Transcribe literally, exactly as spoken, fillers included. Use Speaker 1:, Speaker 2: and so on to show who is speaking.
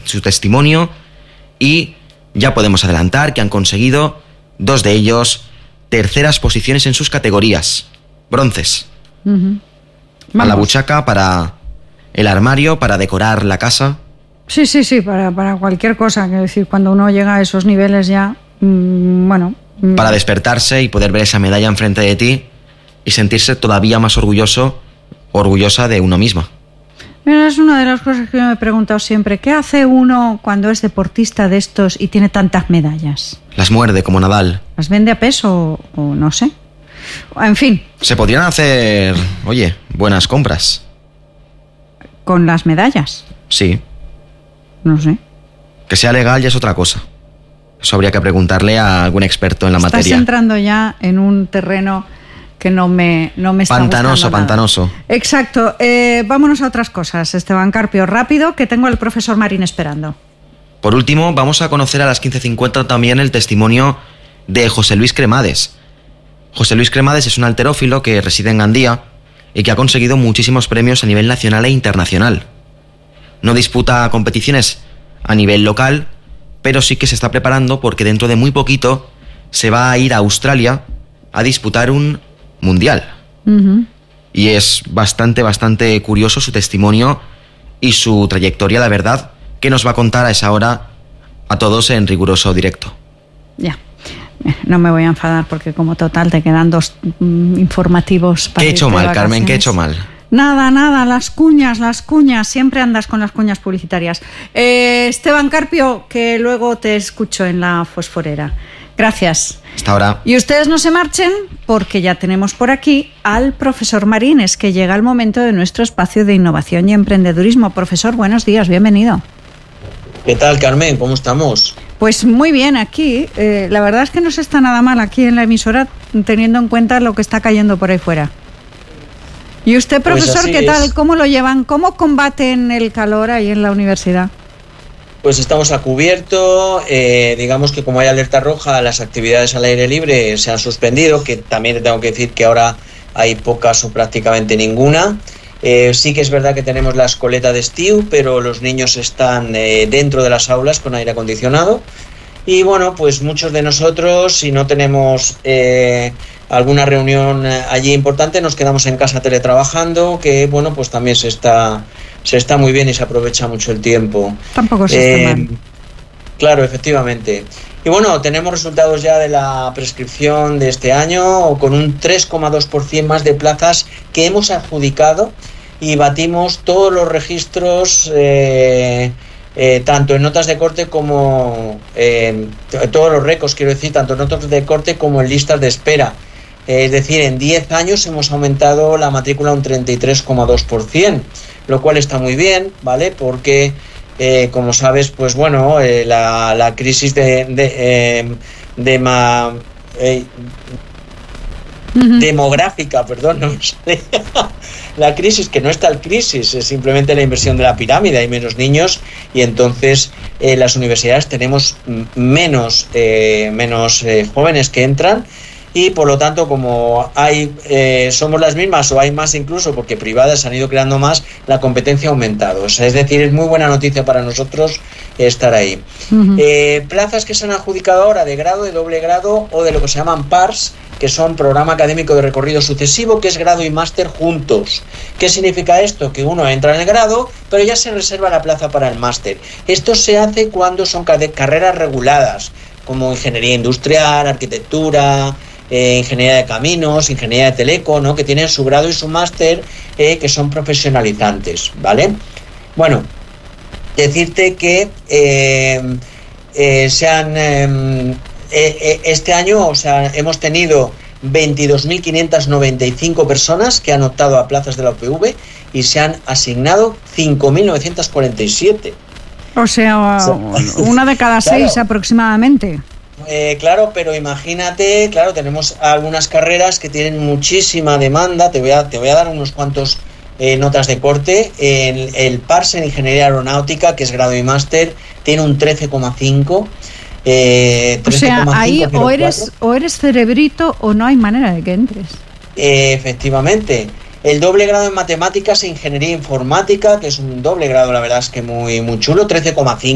Speaker 1: su testimonio y ya podemos adelantar que han conseguido, dos de ellos, terceras posiciones en sus categorías. Bronces.
Speaker 2: Uh-huh.
Speaker 1: A la buchaca, para el armario, para decorar la casa.
Speaker 2: Sí, sí, sí, para, para cualquier cosa. Quiero decir, cuando uno llega a esos niveles ya, mmm, bueno... Mmm.
Speaker 1: Para despertarse y poder ver esa medalla enfrente de ti y sentirse todavía más orgulloso, orgullosa de uno misma.
Speaker 2: Mira, es una de las cosas que yo me he preguntado siempre. ¿Qué hace uno cuando es deportista de estos y tiene tantas medallas?
Speaker 1: Las muerde como Nadal.
Speaker 2: ¿Las vende a peso o, o no sé? En fin.
Speaker 1: Se podrían hacer, oye, buenas compras.
Speaker 2: ¿Con las medallas?
Speaker 1: Sí.
Speaker 2: No sé.
Speaker 1: Que sea legal ya es otra cosa. Eso habría que preguntarle a algún experto en la
Speaker 2: Estás
Speaker 1: materia.
Speaker 2: Estás entrando ya en un terreno que no me, no me está
Speaker 1: pantanoso,
Speaker 2: gustando
Speaker 1: pantanoso.
Speaker 2: Nada. Exacto. Eh, vámonos a otras cosas, Esteban Carpio. Rápido, que tengo al profesor Marín esperando.
Speaker 1: Por último, vamos a conocer a las quince cincuenta también el testimonio de José Luis Cremades. José Luis Cremades es un halterófilo que reside en Gandía y que ha conseguido muchísimos premios a nivel nacional e internacional. No disputa competiciones a nivel local, pero sí que se está preparando porque dentro de muy poquito se va a ir a Australia a disputar un mundial.
Speaker 2: Uh-huh.
Speaker 1: Y es bastante, bastante curioso su testimonio y su trayectoria, la verdad, que nos va a contar a esa hora a todos en riguroso directo.
Speaker 2: Ya, no me voy a enfadar porque como total te quedan dos mm, informativos para
Speaker 1: ¿Qué he hecho mal, Carmen? ¿Qué he hecho mal?
Speaker 2: Nada, nada, las cuñas, las cuñas, siempre andas con las cuñas publicitarias. Eh, Esteban Carpio, que luego te escucho en la fosforera. Gracias.
Speaker 1: Hasta ahora.
Speaker 2: Y ustedes no se marchen porque ya tenemos por aquí al profesor Marín, es que llega el momento de nuestro espacio de innovación y emprendedurismo. Profesor, buenos días, bienvenido.
Speaker 3: ¿Qué tal, Carmen? ¿Cómo estamos?
Speaker 2: Pues muy bien aquí. Eh, la verdad es que no se está nada mal aquí en la emisora, teniendo en cuenta lo que está cayendo por ahí fuera. ¿Y usted, profesor, pues qué tal? Es. ¿Cómo lo llevan? ¿Cómo combaten el calor ahí en la universidad?
Speaker 3: Pues estamos a cubierto, eh, digamos que como hay alerta roja, las actividades al aire libre se han suspendido, que también te tengo que decir que ahora hay pocas o prácticamente ninguna. Eh, sí que es verdad que tenemos la escoleta de estiu, pero los niños están eh, dentro de las aulas con aire acondicionado. Y bueno, pues muchos de nosotros, si no tenemos eh, alguna reunión allí importante, nos quedamos en casa teletrabajando, que bueno, pues también se está... se está muy bien y se aprovecha mucho el tiempo.
Speaker 2: Tampoco se
Speaker 3: eh,
Speaker 2: está mal.
Speaker 3: Claro, efectivamente. Y bueno, tenemos resultados ya de la prescripción de este año, con un tres coma dos por ciento más de plazas que hemos adjudicado y batimos todos los registros, eh, eh, tanto en notas de corte como eh, todos los récords, quiero decir, tanto en notas de corte como en listas de espera. Es decir, en diez años hemos aumentado la matrícula un treinta y tres coma dos por ciento, lo cual está muy bien, ¿vale? Porque, eh, como sabes, pues bueno, eh, la, la crisis de, de, eh, de ma, eh, uh-huh. demográfica, perdón, no me sale. La crisis, que no es tal crisis, es simplemente la inversión de la pirámide, hay menos niños y entonces eh, las universidades tenemos menos, eh, menos eh, jóvenes que entran. Y por lo tanto, como hay eh, somos las mismas o hay más incluso, porque privadas han ido creando más, la competencia ha aumentado. O sea, es decir, es muy buena noticia para nosotros estar ahí. Uh-huh. Eh, plazas que se han adjudicado ahora de grado, de doble grado o de lo que se llaman P A R S, que son Programa Académico de Recorrido Sucesivo, que es grado y máster juntos. ¿Qué significa esto? Que uno entra en el grado, pero ya se reserva la plaza para el máster. Esto se hace cuando son carreras reguladas, como ingeniería industrial, arquitectura... Eh, ingeniería de caminos, ingeniería de teleco, ¿no? Que tienen su grado y su máster, eh, que son profesionalizantes, ¿vale? Bueno, decirte que eh, eh, se han eh, eh, este año, o sea, hemos tenido veintidós mil quinientas noventa y cinco personas que han optado a plazas de la U P V y se han asignado cinco mil novecientos cuarenta y siete.
Speaker 2: O sea, una de cada seis claro. aproximadamente.
Speaker 3: Eh, claro, pero imagínate, claro, tenemos algunas carreras que tienen muchísima demanda. Te voy a, te voy a dar unos cuantos eh, notas de corte. El, el P A R S en Ingeniería Aeronáutica, que es grado y máster, tiene un trece coma cinco. Eh,
Speaker 2: o sea, ahí o eres, o eres cerebrito o no hay manera de que entres.
Speaker 3: Eh, efectivamente. El doble grado en Matemáticas e Ingeniería Informática, que es un doble grado, la verdad es que muy, muy chulo, trece coma cinco.